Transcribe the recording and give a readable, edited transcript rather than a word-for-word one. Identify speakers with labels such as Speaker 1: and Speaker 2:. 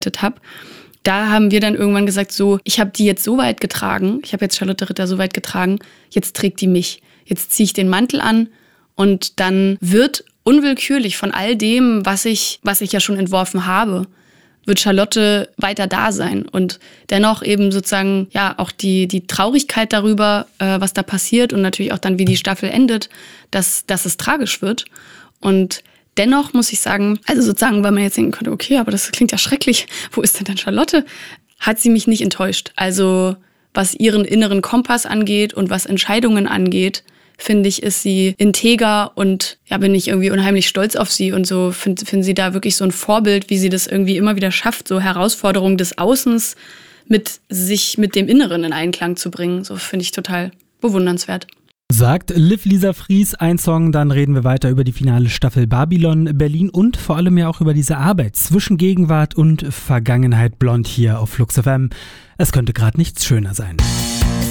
Speaker 1: habe. Da haben wir dann irgendwann gesagt, so, ich habe die jetzt so weit getragen, ich habe jetzt Charlotte Ritter so weit getragen, jetzt trägt die mich. Jetzt ziehe ich den Mantel an und dann wird unwillkürlich von all dem, was ich ja schon entworfen habe, wird Charlotte weiter da sein. Und dennoch eben sozusagen ja auch die Traurigkeit darüber, was da passiert und natürlich auch dann, wie die Staffel endet, dass es tragisch wird. Und dennoch muss ich sagen, also sozusagen, weil man jetzt denken könnte, okay, aber das klingt ja schrecklich, wo ist denn dann Charlotte? Hat sie mich nicht enttäuscht. Also was ihren inneren Kompass angeht und was Entscheidungen angeht, finde ich, ist sie integer und ja, bin ich irgendwie unheimlich stolz auf sie und so finde sie da wirklich so ein Vorbild, wie sie das irgendwie immer wieder schafft, so Herausforderungen des Außens mit dem Inneren in Einklang zu bringen. So finde ich total bewundernswert.
Speaker 2: Sagt Liv Lisa Fries, ein Song, dann reden wir weiter über die finale Staffel Babylon Berlin und vor allem ja auch über diese Arbeit zwischen Gegenwart und Vergangenheit blond hier auf Flux FM. Es könnte gerade nichts schöner sein.